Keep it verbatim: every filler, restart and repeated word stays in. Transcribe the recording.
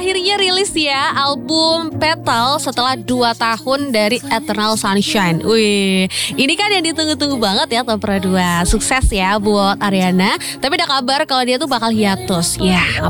akhirnya rilis ya album Petal setelah dua tahun dari Eternal Sunshine. Wih, ini kan yang ditunggu-tunggu banget ya Top Pro dua. Sukses ya buat Ariana. Tapi ada kabar kalau dia tuh bakal hiatus. Ya,